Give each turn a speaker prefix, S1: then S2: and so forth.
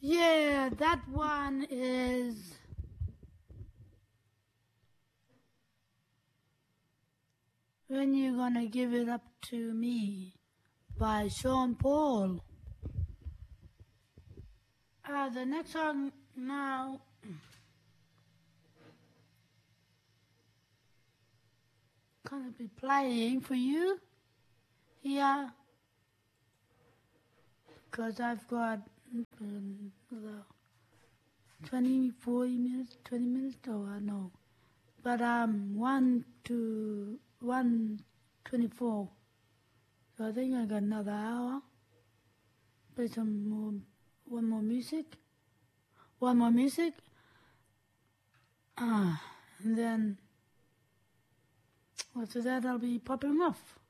S1: Yeah, that one is When You Gonna Give It Up to Me by Sean Paul. The next song now gonna be playing for you here because I've got 20 minutes, oh I know. But 1:24. So I think I got another hour. Play one more music. And then after that I'll be popping off.